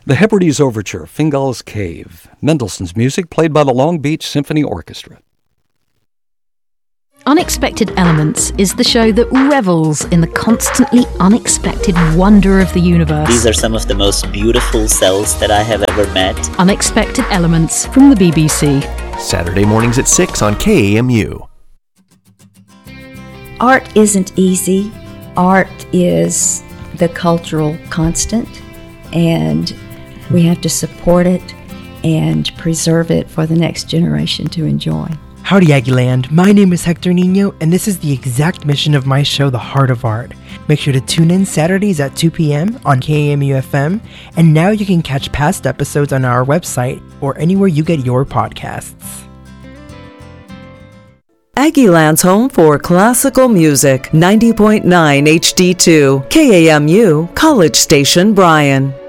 The Hebrides Overture, Fingal's Cave. Mendelssohn's music played by the Long Beach Symphony Orchestra. Unexpected Elements is the show that revels in the constantly unexpected wonder of the universe. These are some of the most beautiful cells that I have ever met. Unexpected Elements from the BBC. Saturday mornings at 6 on KAMU. Art isn't easy. Art is the cultural constant, and we have to support it and preserve it for the next generation to enjoy. Howdy, Aggieland. My name is Hector Nino, and this is the exact mission of my show, The Heart of Art. Make sure to tune in Saturdays at 2 p.m. on KAMU-FM, and now you can catch past episodes on our website or anywhere you get your podcasts. Aggieland's home for classical music, 90.9 HD2, KAMU, College Station, Bryan.